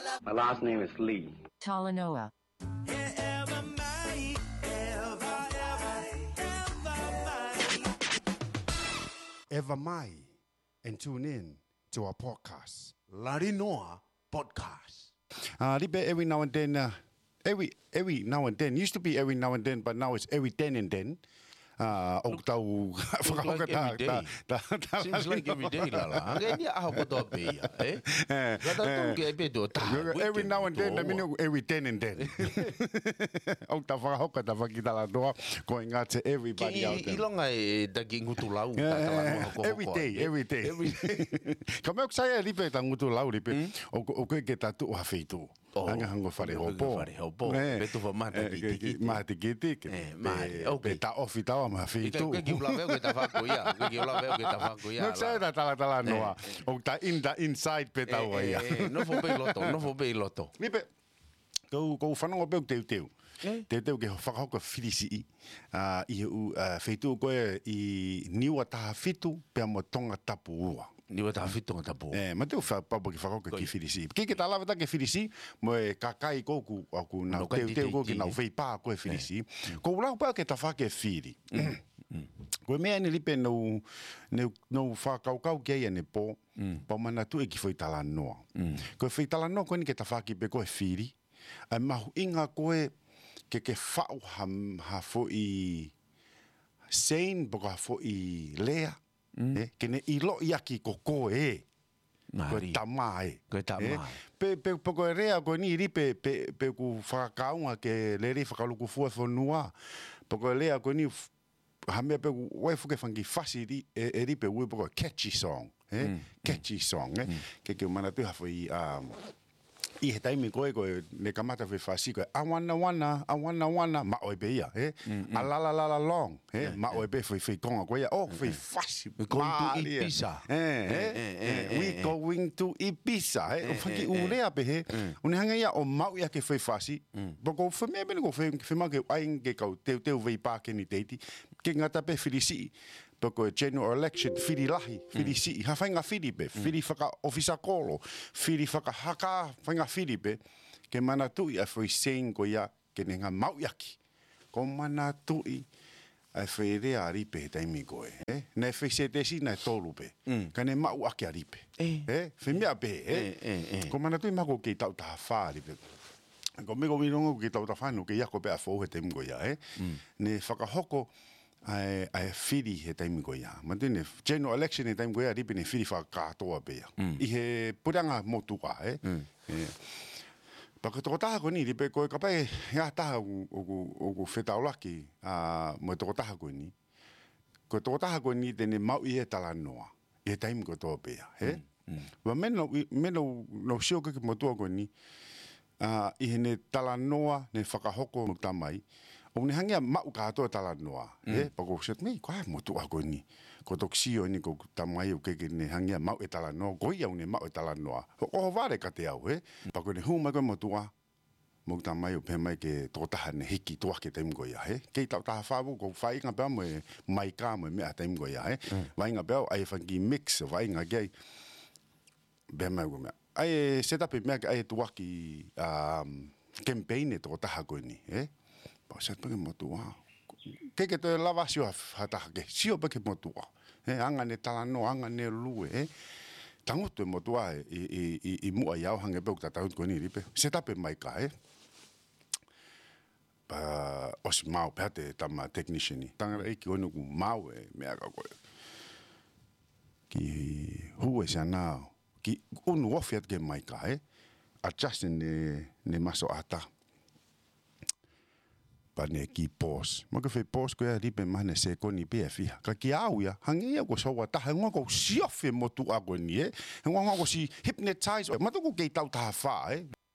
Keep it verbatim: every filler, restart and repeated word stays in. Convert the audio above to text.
My last name is Lee. Talanoa. Ever Mai, and tune in to our podcast, Larinoa Podcast. Uh, every now and then, uh, every every now and then, used to be every now and then, but now it's every then and then. Ah, o tau like every day. Seems like every day la la. Ngeni a ko to be eh. Gata tu ke be do ta. Every now and then, I mean every then and then. O ta fa hoka ta fa kita la doa going out to everybody out there. Ilonga e da ngutu lau ta ta every day, every day. Every day. Kama ko saya lipe ta ngutu lau lipe. O o ke ke ta tu ha feitu. Hanga hango fare hopo. Fare hopo. Betu fa mata ki. Mata ki ki. Eh, mai. Okay. Ta ofi ta ma feitu. Ke ki ula veo ke ta fa ko ia. Ke ki ula veo ke ta fa ko ia. No sai ta tala tala noa. O ta in the inside pe ta wa ia. No fo be loto, no fo be loto. Lipe. Ko ko fa no be teu teu. Te teu ke whakahoko whirisi i i u wheitu koe i niwa taha fitu pia mo tonga tapu ua. Niwa taha fitu tonga tapu ua. Eh, ma teu whapapa ki whakahoko ki whirisi. Ki ke ta lawata ke whirisi, mo e kakai kōku aku nau teu teu kōki nau wheipā koe whirisi. Ko ulau pā ke ta whake whiri. Koe mea ni lipe nau nau whakaukau kia ia ne pō, pa mana tu e ki whaitala noa. Koe whaitala noa koe ni ke ta whake pe koe whiri, ai mahu inga koe ke ke whau ha, ha fo i sein boka fo i lea. Mm. Eh, ke ne i lo iaki ko koe e. Koe tama e. Koe tama e. Eh, pe, pe, pe koe rea koe ni ripe pe, pe ku whakakaunga ke le re whakaluku fua whanua. Pe koe lea koe ni hamea pe ku wai fuke whangi whasi ri, e, e ripe ui pe koe catchy song. Eh? Mm. Catchy song. Eh? Mm. Ke ke mana tu hafo i... Um, I he taimi koe koe ne kamata whi whasi koe a wana wana, a wana wana, ma oe be ia, he? A la la la la long, he? Ma oe be whi whi konga koe ia, oh, whi whasi. We going to Ibiza. Eh, we going to Ibiza, he? O whaki urea pe he, une hanga ia o mau ia ke whi whasi, boko whamea bene ko whi mau ke aing ke kau teu teu whi pāke ni teiti, ke ngata pe whirisi, Toko e general election, whiri lahi, whiri si, ha whainga whiri pe, whiri whaka ofisa kolo, whiri whaka haka, whainga whiri pe, ke mana tui a whui sein ko ia, ke ne ngā mauiaki. Ko mana tui a whui rea a ripe he taimi koe. Eh? Nei whui se te si, nei tolu pe. Mm. Ka ne mauaki a ripe. Eh? Eh? Whi mea pe, eh? Eh, eh, eh. Ko mana tui mako kei tau taha whā ripe. Ko meko wirongo kei tau taha whānu, ke iako pe a whou he taimi ko ia, eh? Mm. Ne whakahoko, ai ai whiri he taimi ko ia. Ma tene general election he taimi ko ia ripe ne whiri whakatoa pe ia. Mm. I he puranga motua, eh? Mm. Eh. Paka toko taha ko ni ripe koe kapai ia taha o ku whetaulaki uh, mo toko taha ko ni. Ko toko taha ko ni tene mau i he talanoa. I he taimi ko toa pe ia, eh? Mm. Wa meno, meno no sio ke motua ko ni uh, i he ne talanoa ne whakahoko mo tamai. O ne hangia mau katoa talanoa, mm. eh? Pako set mei, koe motu ako ni. Ko toksio ni ko tamai o keke ne hangia mau e talanoa, ko ia ne mau e talanoa. O vare ka te au, eh? Pako ne huma koe motua, mo tamai o pemai ke totaha ne hiki tua ke taim ko ia, eh? Kei tau taha whabu, ko whainga pēo mo e mai kā mo e mea taim ko ia, eh? Mm. Wainga pēo, ai whangi mix, wainga gei, pēmai ko mea. Ai set up e mea ke ai tuaki um, campaign e totaha ko ni, eh? Pa sa pake motua. Ke ke te lava sio hataha ke. Sio pake motua. Eh, anga ne talano, anga ne lue. Eh. Tangoto e motua e, e, e, e mua iau hange peo ta taut ko ni ripe. Se tape mai ka, eh. Pa osi mau pate tama technician ni. Tangara e ki onu ku mau e mea ka koe. Ki hue sa nao. Ki unu ofiat ke mai ka, eh. Adjustin ne, ne maso ata. Ne ki pos. Maka whai pos ko ia ripe mahane se koni pia fiha. Ka ki au ia, hangi ia ko sawa taha, ngā ko siofe motu a ko ni, eh? Ngā ngā ko si hypnotize, matuku kei tau taha wha, eh?